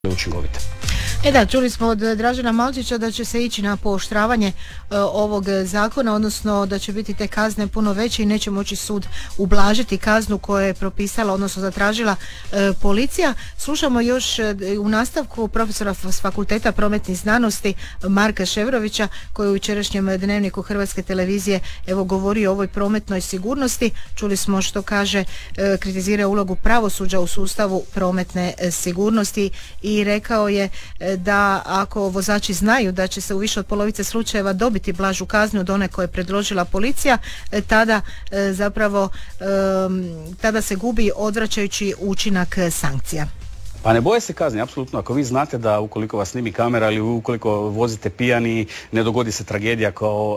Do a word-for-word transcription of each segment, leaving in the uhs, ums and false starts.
učinkovite. E da, čuli smo od Dražena Malčića da će se ići na pooštravanje e, ovog zakona, odnosno da će biti te kazne puno veće i neće moći sud ublažiti kaznu koju je propisala, odnosno zatražila e, policija. Slušamo još e, u nastavku profesora s Fakulteta prometnih znanosti Marka Ševrovića, koji u jučerašnjem Dnevniku Hrvatske televizije evo govori o ovoj prometnoj sigurnosti. Čuli smo što kaže, e, kritizira ulogu pravosuđa u sustavu prometne e, sigurnosti i rekao je e, da ako vozači znaju da će se u više od polovice slučajeva dobiti blažu kaznu od one koje je predložila policija, tada zapravo tada se gubi odvraćajući učinak sankcija. Pa ne boje se kazni, apsolutno. Ako vi znate da ukoliko vas snimi kamera ili ukoliko vozite pijani, ne dogodi se tragedija kao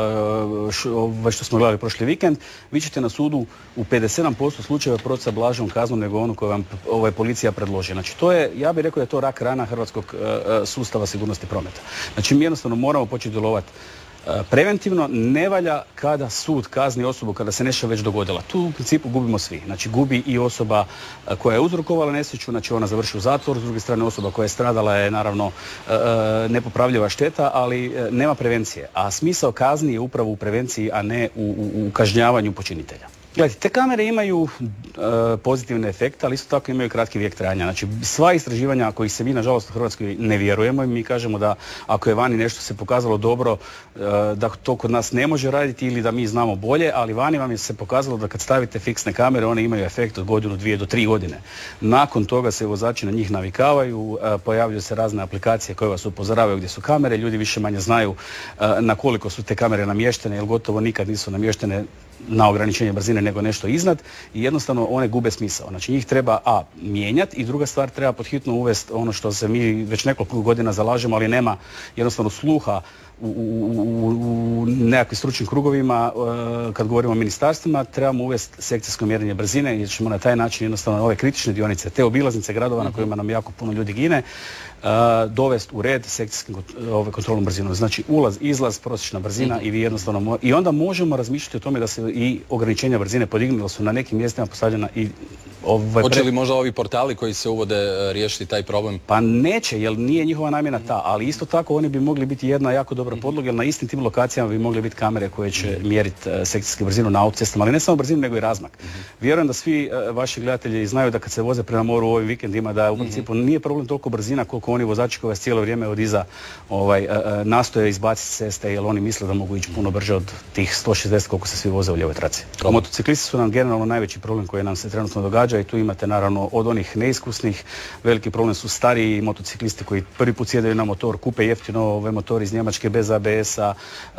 uh, što smo gledali prošli vikend, vi ćete na sudu u pedeset sedam posto slučajeva proći sa blažom kaznom nego onu koju vam ovaj, policija predloži. Znači to je, ja bih rekao da je to rak rana hrvatskog uh, sustava sigurnosti prometa. Znači mi jednostavno moramo početi djelovati preventivno. Ne valja kada sud kazni osobu kada se nešto već dogodila. Tu u principu gubimo svi. Znači gubi i osoba koja je uzrokovala nesreću, znači ona završi u zatvoru, s druge strane osoba koja je stradala je naravno nepopravljiva šteta, ali nema prevencije. A smisao kazni je upravo u prevenciji, a ne u, u, u kažnjavanju počinitelja. Gledajte, te kamere imaju uh, pozitivne efekte, ali isto tako imaju kratki vijek trajanja. Znači, sva istraživanja kojih se mi, nažalost, u Hrvatskoj ne vjerujemo i mi kažemo da ako je vani nešto se pokazalo dobro, uh, da to kod nas ne može raditi ili da mi znamo bolje, ali vani vam je se pokazalo da kad stavite fiksne kamere, one imaju efekt od godinu, dvije do tri godine. Nakon toga se vozači na njih navikavaju, uh, pojavljuju se razne aplikacije koje vas upozoravaju gdje su kamere, ljudi više manje znaju uh, na koliko su te kamere namještene, jer gotovo nikad nisu namještene na ograničenje brzine nego nešto iznad i jednostavno one gube smisao. Znači njih treba a mijenjati i druga stvar treba pod hitno uvesti ono što se mi već nekoliko godina zalažemo, ali nema jednostavno sluha u, u, u, u nekakvim stručnim krugovima. E, kad govorimo o ministarstvima, trebamo uvesti sekcijsko mjerenje brzine jer ćemo na taj način jednostavno ove kritične dionice, te obilaznice gradova na kojima nam jako puno ljudi gine, Uh, dovesti u red sekcijskom uh, kontrolnom brzinom. Znači ulaz, izlaz, prosječna brzina mm-hmm. i vi jednostavno mo- i onda možemo razmišljati o tome da se i ograničenja brzine podignu, da su na nekim mjestima postavljena i ovaj Hoće li možda ovi portali koji se uvode riješiti taj problem? Pa neće, jer nije njihova namjena ta, ali isto tako oni bi mogli biti jedna jako dobra podloga, jer na istim tim lokacijama bi mogli biti kamere koje će mjeriti uh, sekcijsku brzinu na autocestama, ali ne samo brzinu nego i razmak. Mm-hmm. Vjerujem da svi uh, vaši gledatelji znaju da kad se voze prema moru u ovim vikendima da u principu mm-hmm. nije problem toliko brzina koliko oni vozači koji vas cijelo vrijeme od iza ovaj, uh, nastoje izbaciti ceste jer oni misle da mogu ići puno brže od tih sto šezdeset koliko se svi voze u lijevoj traci. A motociklisti su nam generalno najveći problem koji nam se trenutno događa i tu imate naravno od onih neiskusnih, veliki problem su stariji motociklisti koji prvi put sjedaju na motor, kupe jeftino ove motori iz Njemačke bez A B S-a. Uh,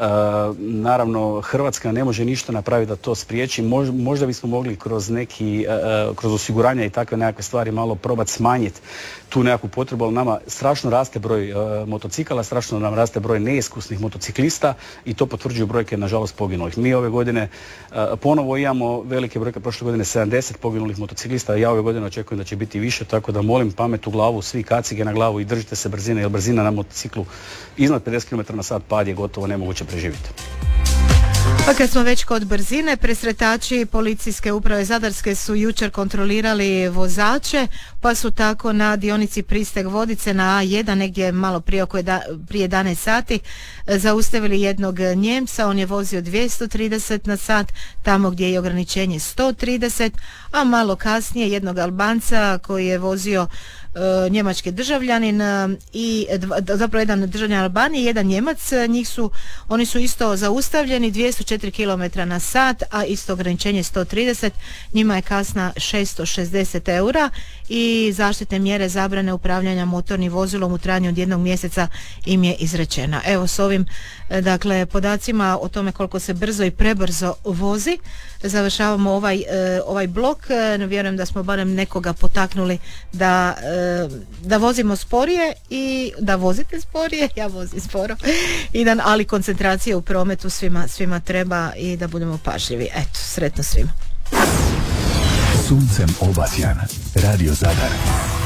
naravno Hrvatska ne može ništa napraviti da to spriječi. Mož, možda bismo mogli kroz neki, uh, kroz osiguranja i takve nekakve stvari malo probati smanjiti tu nekakvu potrebu, ali nama strašno raste broj uh, motocikala, strašno nam raste broj neiskusnih motociklista i to potvrđuju brojke, nažalost, poginulih. Mi ove godine uh, ponovo imamo velike brojke, prošle godine sedamdeset poginulih motociklista, ja ove godine očekujem da će biti više, tako da molim pamet u glavu, svi kacige na glavu i držite se brzine, jer brzina na motociklu iznad pedeset kilometara na sat pad je gotovo nemoguće preživjeti. Pa kad smo već kod brzine, presretači policijske uprave Zadarske su jučer kontrolirali vozače, pa su tako na dionici Pristeg Vodice na A jedan, negdje malo prije, oko da, prije jedanaest sati, zaustavili jednog Njemca. On je vozio dvjesto trideset na sat, tamo gdje je ograničenje sto trideset, a malo kasnije jednog Albanca koji je vozio Uh, njemački državljanin uh, i dva, zapravo jedan državljan Albanije i jedan Njemac. Njih su, oni su isto zaustavljeni dvjesto četiri kilometra na sat, a isto ograničenje sto trideset. Njima je kazna šesto šezdeset eura i zaštitne mjere zabrane upravljanja motornim vozilom u trajanju od jednog mjeseca im je izrečena. Evo s ovim dakle podacima o tome koliko se brzo i prebrzo vozi završavamo ovaj, ovaj blok. Vjerujem da smo barem nekoga potaknuli da da vozimo sporije i da vozite sporije, ja vozim sporo, i da, ali koncentracije u prometu svima, svima treba i da budemo pažljivi. Eto, sretno svima. Suncem obasjan, Radio Zadar.